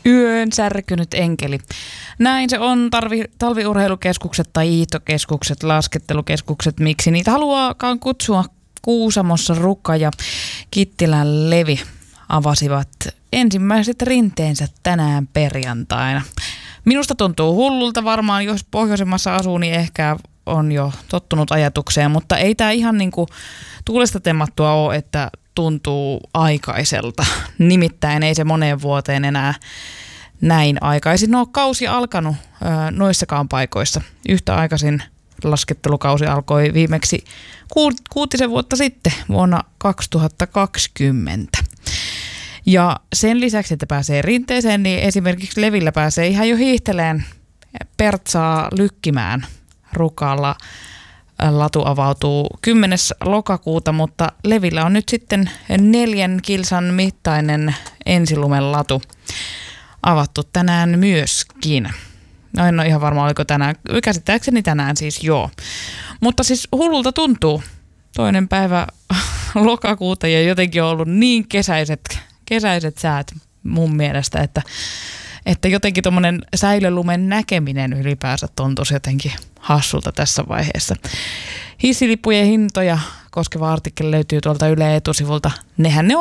Yön särkynyt enkeli. Näin se on talviurheilukeskukset tai hiihtokeskukset, laskettelukeskukset, miksi niitä haluaakaan kutsua. Kuusamossa Ruka ja Kittilän Levi avasivat ensimmäiset rinteensä tänään perjantaina. Minusta tuntuu hullulta, varmaan jos pohjoisemmassa asuu, niin ehkä on jo tottunut ajatukseen, mutta ei tämä ihan niin kuin tuulesta temmattua ole, että tuntuu aikaiselta. Nimittäin ei se moneen vuoteen enää näin aikaisin ole kausi alkanut noissakaan paikoissa. Yhtä aikaisin laskettelukausi alkoi viimeksi 6 vuotta sitten vuonna 2020. Ja sen lisäksi, että pääsee rinteeseen, niin esimerkiksi Levillä pääsee ihan jo hiihteleen pertsaa lykkimään. Rukalla latu avautuu 10. lokakuuta, mutta Levillä on nyt sitten 4 kilsan mittainen ensilumen latu avattu tänään myöskin. No en ole ihan varma, oliko tänään, käsittääkseni tänään siis joo. Mutta siis hullulta tuntuu 2. päivä lokakuuta ja jotenkin on ollut niin kesäiset säät mun mielestä, että jotenkin tuommoinen säilölumen näkeminen ylipäänsä tuntuisi jotenkin hassulta tässä vaiheessa. Hissilippujen hintoja koskeva artikkeli löytyy tuolta Yle Etusivulta. Nehän ne on